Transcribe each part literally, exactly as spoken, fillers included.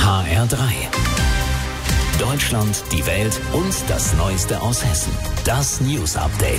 H R drei. Deutschland, die Welt und das Neueste aus Hessen. Das News Update.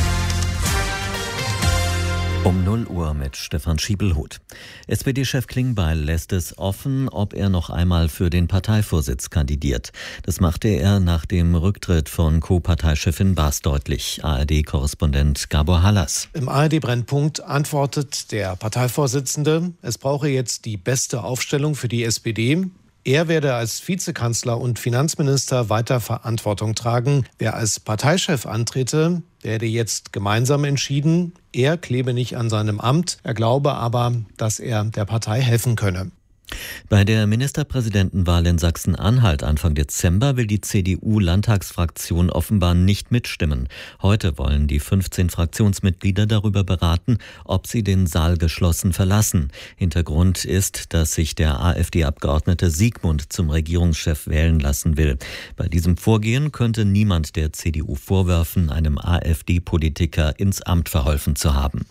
Um null Uhr mit Stefan Schiebelhuth. S P D-Chef Klingbeil lässt es offen, ob er noch einmal für den Parteivorsitz kandidiert. Das machte er nach dem Rücktritt von Co-Parteichefin Baas deutlich. A R D-Korrespondent Gabor Hallas. Im A R D-Brennpunkt antwortet der Parteivorsitzende, es brauche jetzt die beste Aufstellung für die S P D. Er werde als Vizekanzler und Finanzminister weiter Verantwortung tragen. Wer als Parteichef antrete, werde jetzt gemeinsam entschieden. Er klebe nicht an seinem Amt. Er glaube aber, dass er der Partei helfen könne. Bei der Ministerpräsidentenwahl in Sachsen-Anhalt Anfang Dezember will die C D U-Landtagsfraktion offenbar nicht mitstimmen. Heute wollen die fünfzehn Fraktionsmitglieder darüber beraten, ob sie den Saal geschlossen verlassen. Hintergrund ist, dass sich der AfD-Abgeordnete Siegmund zum Regierungschef wählen lassen will. Bei diesem Vorgehen könnte niemand der C D U vorwerfen, einem AfD-Politiker ins Amt verholfen zu haben.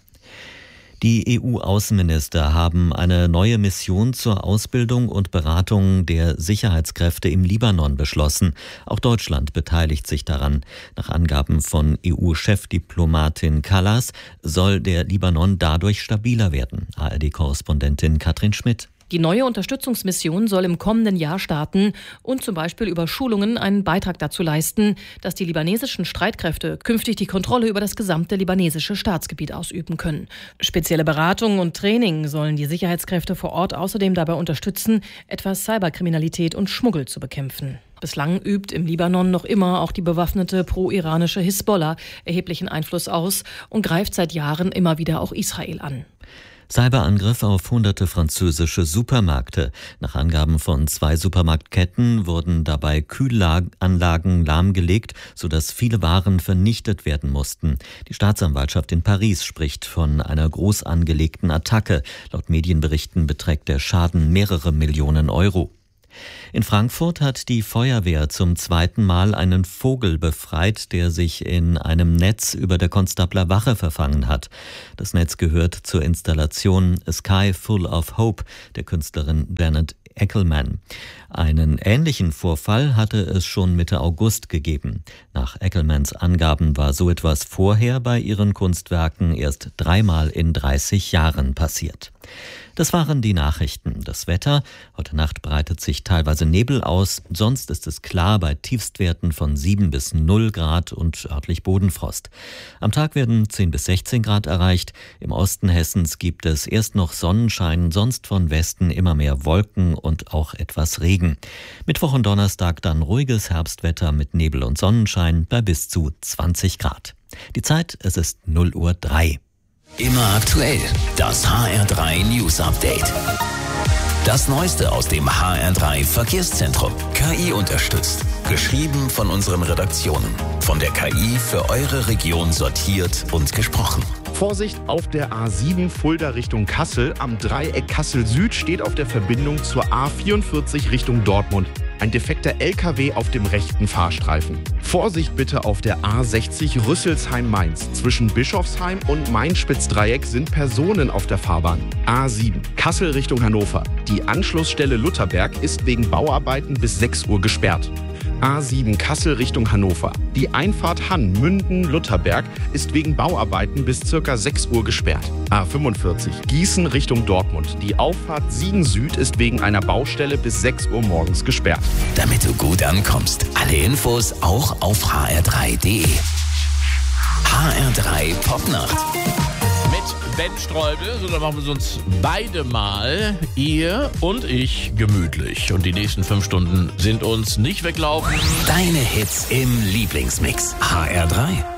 Die E U-Außenminister haben eine neue Mission zur Ausbildung und Beratung der Sicherheitskräfte im Libanon beschlossen. Auch Deutschland beteiligt sich daran. Nach Angaben von E U-Chefdiplomatin Kallas soll der Libanon dadurch stabiler werden. A R D-Korrespondentin Katrin Schmidt. Die neue Unterstützungsmission soll im kommenden Jahr starten und zum Beispiel über Schulungen einen Beitrag dazu leisten, dass die libanesischen Streitkräfte künftig die Kontrolle über das gesamte libanesische Staatsgebiet ausüben können. Spezielle Beratung und Training sollen die Sicherheitskräfte vor Ort außerdem dabei unterstützen, etwa Cyberkriminalität und Schmuggel zu bekämpfen. Bislang übt im Libanon noch immer auch die bewaffnete pro-iranische Hisbollah erheblichen Einfluss aus und greift seit Jahren immer wieder auch Israel an. Cyberangriff auf hunderte französische Supermärkte. Nach Angaben von zwei Supermarktketten wurden dabei Kühlanlagen lahmgelegt, sodass viele Waren vernichtet werden mussten. Die Staatsanwaltschaft in Paris spricht von einer groß angelegten Attacke. Laut Medienberichten beträgt der Schaden mehrere Millionen Euro. In Frankfurt hat die Feuerwehr zum zweiten Mal einen Vogel befreit, der sich in einem Netz über der Konstabler Wache verfangen hat. Das Netz gehört zur Installation A Sky Full of Hope der Künstlerin Janet Eckelmann. Einen ähnlichen Vorfall hatte es schon Mitte August gegeben. Nach Eckelmanns Angaben war so etwas vorher bei ihren Kunstwerken erst dreimal in dreißig Jahren passiert. Das waren die Nachrichten. Das Wetter. Heute Nacht breitet sich teilweise Nebel aus. Sonst ist es klar bei Tiefstwerten von sieben bis null Grad und örtlich Bodenfrost. Am Tag werden zehn bis sechzehn Grad erreicht. Im Osten Hessens gibt es erst noch Sonnenschein, sonst von Westen immer mehr Wolken und auch etwas Regen. Mittwoch und Donnerstag dann ruhiges Herbstwetter mit Nebel und Sonnenschein bei bis zu zwanzig Grad. Die Zeit, es ist null Uhr drei. Immer aktuell, das H R drei News Update. Das Neueste aus dem H R drei Verkehrszentrum. K I unterstützt. Geschrieben von unseren Redaktionen. Von der K I für eure Region sortiert und gesprochen. Vorsicht auf der A sieben Fulda Richtung Kassel. Am Dreieck Kassel Süd steht auf der Verbindung zur A vierundvierzig Richtung Dortmund ein defekter L K W auf dem rechten Fahrstreifen. Vorsicht bitte auf der A sechzig Rüsselsheim-Mainz. Zwischen Bischofsheim und Main-Spitz-Dreieck sind Personen auf der Fahrbahn. A sieben Kassel Richtung Hannover. Die Anschlussstelle Lutherberg ist wegen Bauarbeiten bis sechs Uhr gesperrt. A sieben Kassel Richtung Hannover. Die Einfahrt Hann-Münden-Lutherberg ist wegen Bauarbeiten bis ca. sechs Uhr gesperrt. A fünfundvierzig Gießen Richtung Dortmund. Die Auffahrt Siegen Süd ist wegen einer Baustelle bis sechs Uhr morgens gesperrt. Damit du gut ankommst, alle Infos auch auf h r drei punkt d e. H R drei Popnacht. Mit Ben Streubel, so dann machen wir es uns beide mal, ihr und ich, gemütlich. Und die nächsten fünf Stunden sind uns nicht weglaufen. Deine Hits im Lieblingsmix. H R drei.